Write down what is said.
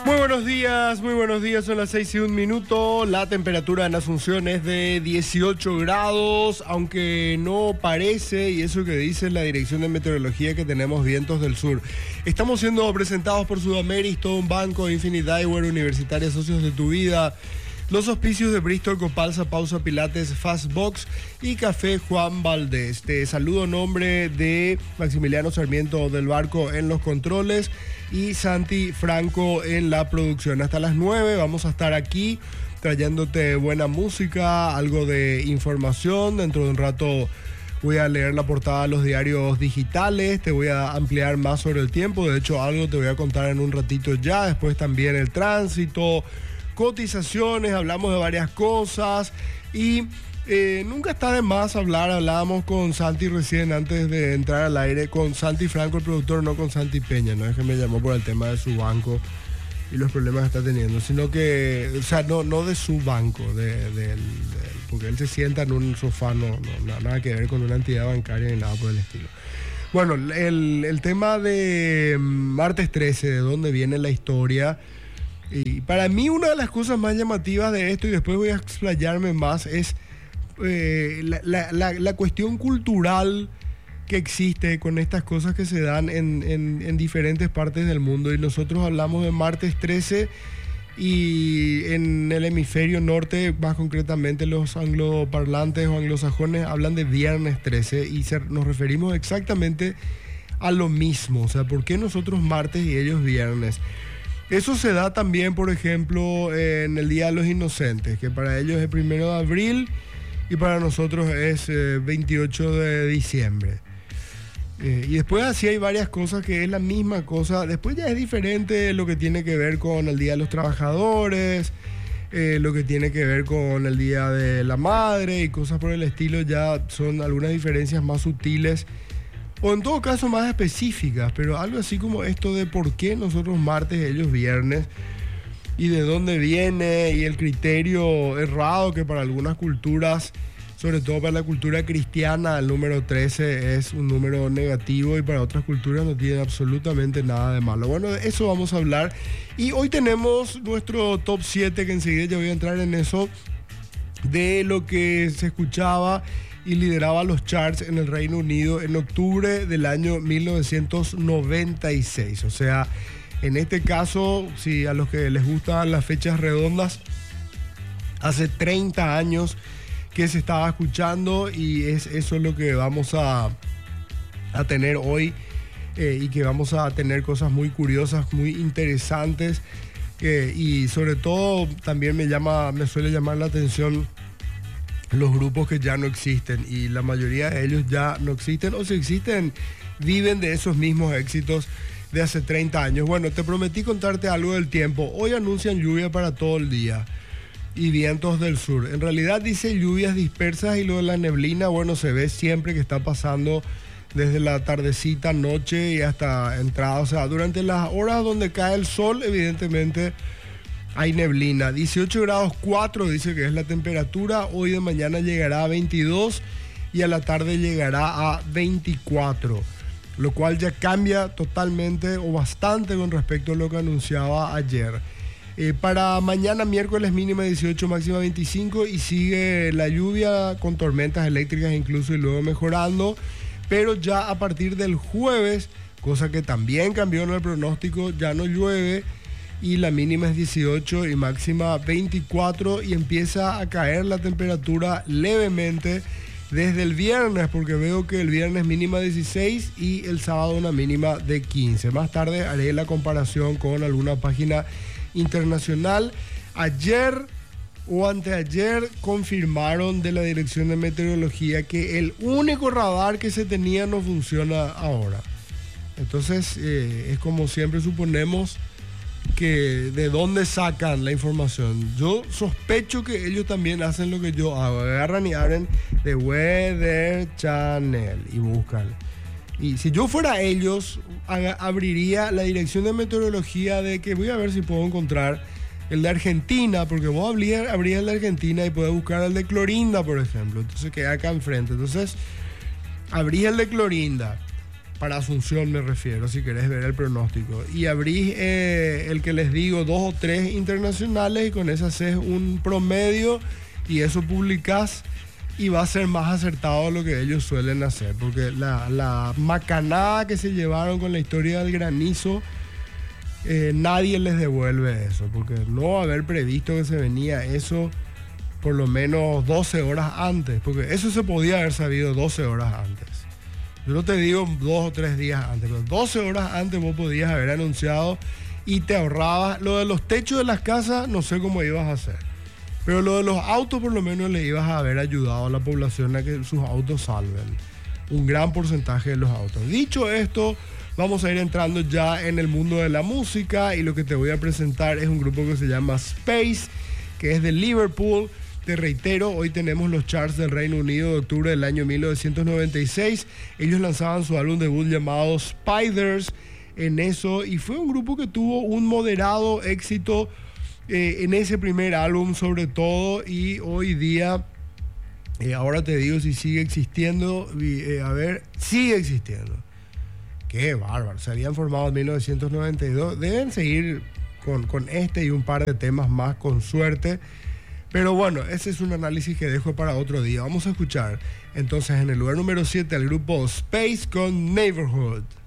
Muy buenos días, son las 6:01. La temperatura en Asunción es de 18 grados, aunque no parece, y eso que dice la Dirección de Meteorología, que tenemos vientos del sur. Estamos siendo presentados por Sudamérica, un banco, Infinite Eyewear, Universitaria Socios de tu Vida, los auspicios de Bristol, Copalsa, Pausa Pilates, Fastbox y Café Juan Valdés. Te saludo en nombre de Maximiliano Sarmiento del Barco en los controles y Santi Franco en la producción. Hasta las 9 vamos a estar aquí trayéndote buena música, algo de información. Dentro de un rato voy a leer la portada de los diarios digitales, te voy a ampliar más sobre el tiempo. De hecho, algo te voy a contar en un ratito ya. Después también el tránsito, cotizaciones, hablamos de varias cosas y nunca está de más hablar. Hablábamos con Santi recién antes de entrar al aire, con Santi Franco, el productor, no con Santi Peña. No es que me llamó por el tema de su banco y los problemas que está teniendo, sino que, o sea, no de su banco, porque él se sienta en un sofá, nada que ver con una entidad bancaria ni nada por el estilo. Bueno, el tema de martes 13, de dónde viene la historia. Y para mí una de las cosas más llamativas de esto, y después voy a explayarme más, es la cuestión cultural que existe con estas cosas que se dan en diferentes partes del mundo. Y nosotros hablamos de martes 13 y en el hemisferio norte, más concretamente los angloparlantes o anglosajones, hablan de viernes 13 y nos referimos exactamente a lo mismo. O sea, ¿por qué nosotros martes y ellos viernes? Eso se da también, por ejemplo, en el Día de los Inocentes, que para ellos es 1 de abril y para nosotros es 28 de diciembre. Y después así hay varias cosas que es la misma cosa. Después ya es diferente lo que tiene que ver con el Día de los Trabajadores, lo que tiene que ver con el Día de la Madre y cosas por el estilo. Ya son algunas diferencias más sutiles, o en todo caso más específicas, pero algo así como esto de por qué nosotros martes, ellos viernes, y de dónde viene, y el criterio errado que para algunas culturas, sobre todo para la cultura cristiana, el número 13 es un número negativo y para otras culturas no tiene absolutamente nada de malo. Bueno, de eso vamos a hablar. Y hoy tenemos nuestro top 7, que enseguida ya voy a entrar en eso, de lo que se escuchaba y lideraba los charts en el Reino Unido en octubre del año 1996. O sea, en este caso, si a los que les gustan las fechas redondas, hace 30 años que se estaba escuchando, y eso es lo que vamos a tener hoy, y que vamos a tener cosas muy curiosas, muy interesantes, y sobre todo también me suele llamar la atención los grupos que ya no existen, y la mayoría de ellos ya no existen, o si existen, viven de esos mismos éxitos de hace 30 años. Bueno, te prometí contarte algo del tiempo. Hoy anuncian lluvia para todo el día y vientos del sur. En realidad dice lluvias dispersas, y lo de la neblina, bueno, se ve siempre que está pasando desde la tardecita, noche y hasta entrada. O sea, durante las horas donde cae el sol, evidentemente hay neblina. 18 grados 4 dice que es la temperatura. Hoy de mañana llegará a 22 y a la tarde llegará a 24. Lo cual ya cambia totalmente o bastante con respecto a lo que anunciaba ayer. Para mañana miércoles mínima 18, máxima 25, y sigue la lluvia con tormentas eléctricas incluso, y luego mejorando. Pero ya a partir del jueves, cosa que también cambió en el pronóstico, ya no llueve. Y la mínima es 18 y máxima 24, y empieza a caer la temperatura levemente desde el viernes, porque veo que el viernes mínima 16 y el sábado una mínima de 15. Más tarde haré la comparación con alguna página internacional. Ayer o anteayer confirmaron de la Dirección de Meteorología que el único radar que se tenía no funciona ahora. Entonces es como siempre suponemos que de dónde sacan la información. Yo sospecho que ellos también hacen lo que yo hago, agarran y abren de Weather Channel y buscan. Y si yo fuera ellos, abriría la Dirección de Meteorología, de que voy a ver si puedo encontrar el de Argentina, porque vos abrías el de Argentina y podés buscar el de Clorinda, por ejemplo. Entonces queda acá enfrente. Entonces abrí el de Clorinda. para Asunción me refiero, si querés ver el pronóstico. Y abrís el que les digo, 2 o 3 internacionales y con eso haces un promedio y eso publicás y va a ser más acertado lo que ellos suelen hacer. Porque la macanada que se llevaron con la historia del granizo, nadie les devuelve eso. Porque no haber previsto que se venía eso por lo menos 12 horas antes. Porque eso se podía haber sabido 12 horas antes. Yo no te digo 2 o 3 días antes, pero 12 horas antes vos podías haber anunciado y te ahorrabas. Lo de los techos de las casas, no sé cómo ibas a hacer. Pero lo de los autos, por lo menos le ibas a haber ayudado a la población a que sus autos salven. Un gran porcentaje de los autos. Dicho esto, vamos a ir entrando ya en el mundo de la música y lo que te voy a presentar es un grupo que se llama Space, que es de Liverpool. Te reitero, hoy tenemos los charts del Reino Unido de octubre del año 1996. Ellos lanzaban su álbum debut llamado Spiders en eso y fue un grupo que tuvo un moderado éxito en ese primer álbum sobre todo y hoy día, ahora te digo si sigue existiendo, sigue existiendo. Qué bárbaro, se habían formado en 1992, deben seguir con este y un par de temas más con suerte. Pero bueno, ese es un análisis que dejo para otro día. Vamos a escuchar entonces en el lugar número 7 al grupo Space con Neighborhood.